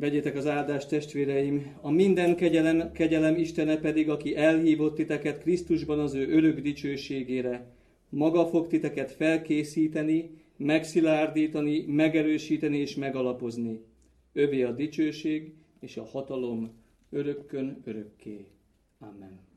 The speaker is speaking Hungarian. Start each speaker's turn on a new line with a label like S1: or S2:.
S1: Vegyétek az áldást, testvéreim, a minden kegyelem Istene pedig, aki elhívott titeket Krisztusban az ő örök dicsőségére, maga fog titeket felkészíteni, megszilárdítani, megerősíteni és megalapozni. Övé a dicsőség és a hatalom örökkön örökké. Amen.